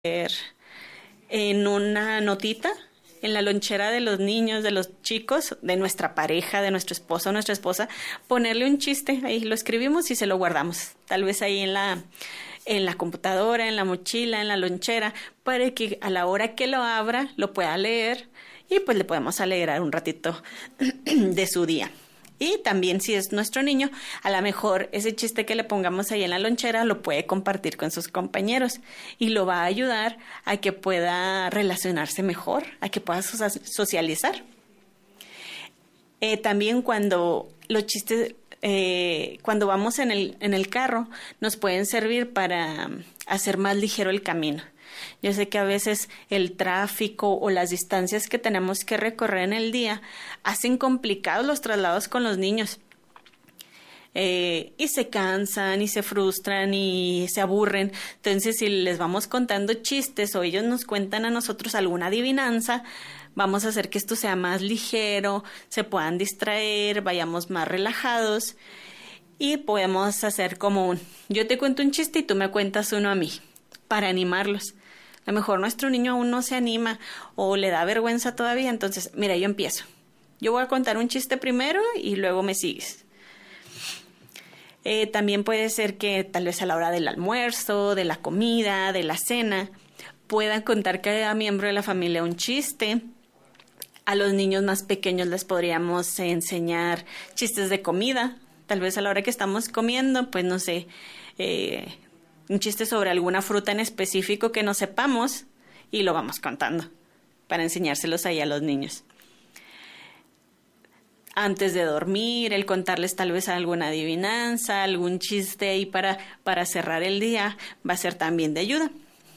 en una notita, en la lonchera de los niños, de los chicos, de nuestra pareja, de nuestro esposo o nuestra esposa, ponerle un chiste, ahí lo escribimos y se lo guardamos, tal vez ahí en la computadora, en la mochila, en la lonchera, para que a la hora que lo abra lo pueda leer y pues le podemos alegrar un ratito de su día. Y también si es nuestro niño, a lo mejor ese chiste que le pongamos ahí en la lonchera lo puede compartir con sus compañeros y lo va a ayudar a que pueda relacionarse mejor, a que pueda socializar. También cuando los chistes, cuando vamos en el carro, nos pueden servir para hacer más ligero el camino. Yo sé que a veces el tráfico o las distancias que tenemos que recorrer en el día hacen complicados los traslados con los niños. Y se cansan y se frustran y se aburren. Entonces, si les vamos contando chistes o ellos nos cuentan a nosotros alguna adivinanza, vamos a hacer que esto sea más ligero, se puedan distraer, vayamos más relajados y podemos hacer como yo te cuento un chiste y tú me cuentas uno a mí, para animarlos. A lo mejor nuestro niño aún no se anima o le da vergüenza todavía, entonces, mira, yo empiezo. Yo voy a contar un chiste primero y luego me sigues. También puede ser que tal vez a la hora del almuerzo, de la comida, de la cena, puedan contar cada miembro de la familia un chiste. A los niños más pequeños les podríamos enseñar chistes de comida. Tal vez a la hora que estamos comiendo, pues no sé, un chiste sobre alguna fruta en específico que no sepamos y lo vamos contando para enseñárselos ahí a los niños. Antes de dormir, el contarles tal vez alguna adivinanza, algún chiste ahí para cerrar el día va a ser también de ayuda.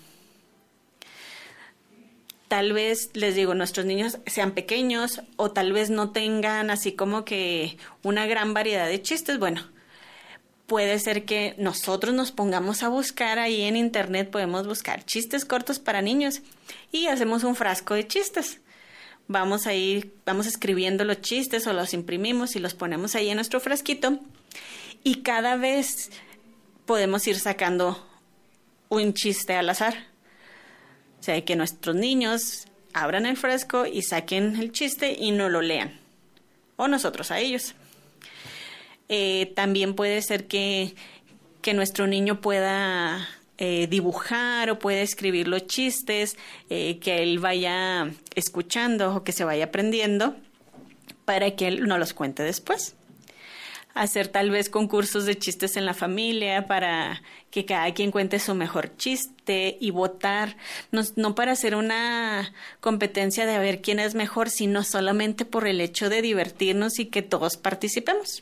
Tal vez, les digo, nuestros niños sean pequeños o tal vez no tengan así como que una gran variedad de chistes. Bueno, puede ser que nosotros nos pongamos a buscar ahí en internet, podemos buscar chistes cortos para niños y hacemos un frasco de chistes. Vamos escribiendo los chistes o los imprimimos y los ponemos ahí en nuestro frasquito y cada vez podemos ir sacando un chiste al azar. O sea, que nuestros niños abran el frasco y saquen el chiste y no lo lean. O nosotros a ellos. También puede ser que nuestro niño pueda dibujar o puede escribir los chistes, que él vaya escuchando o que se vaya aprendiendo para que él no los cuente después. Hacer tal vez concursos de chistes en la familia para que cada quien cuente su mejor chiste y votar, no para hacer una competencia de a ver quién es mejor, sino solamente por el hecho de divertirnos y que todos participemos.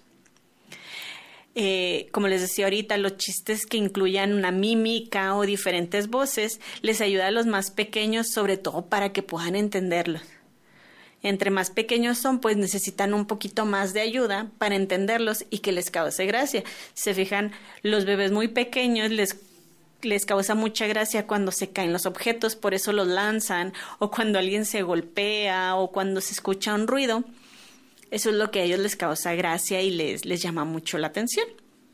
Como les decía ahorita, los chistes que incluyan una mímica o diferentes voces les ayuda a los más pequeños, sobre todo para que puedan entenderlos. Entre más pequeños son, pues necesitan un poquito más de ayuda para entenderlos y que les cause gracia. Si se fijan, los bebés muy pequeños les causa mucha gracia cuando se caen los objetos, por eso los lanzan, o cuando alguien se golpea, o cuando se escucha un ruido. Eso es lo que a ellos les causa gracia y les llama mucho la atención.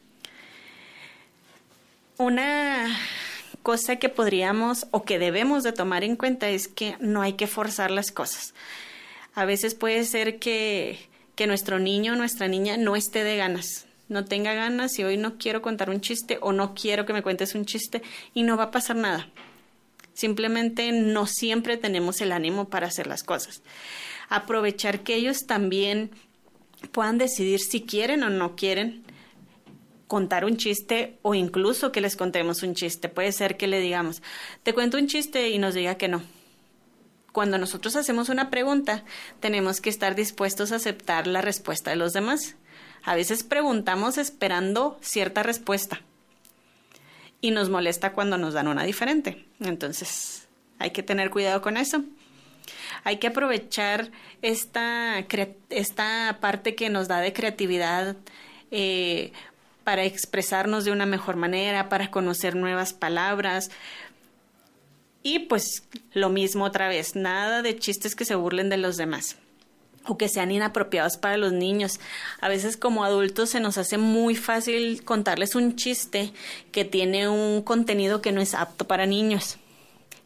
Una cosa que podríamos o que debemos de tomar en cuenta es que no hay que forzar las cosas. A veces puede ser que nuestro niño o nuestra niña no esté de ganas, no tenga ganas y hoy no quiero contar un chiste o no quiero que me cuentes un chiste y no va a pasar nada. Simplemente no siempre tenemos el ánimo para hacer las cosas. Aprovechar que ellos también puedan decidir si quieren o no quieren contar un chiste o incluso que les contemos un chiste. Puede ser que le digamos, te cuento un chiste y nos diga que no. Cuando nosotros hacemos una pregunta, tenemos que estar dispuestos a aceptar la respuesta de los demás. A veces preguntamos esperando cierta respuesta y nos molesta cuando nos dan una diferente. Entonces, hay que tener cuidado con eso. Hay que aprovechar esta parte que nos da de creatividad para expresarnos de una mejor manera, para conocer nuevas palabras. Y pues lo mismo otra vez, nada de chistes que se burlen de los demás o que sean inapropiados para los niños. A veces como adultos se nos hace muy fácil contarles un chiste que tiene un contenido que no es apto para niños.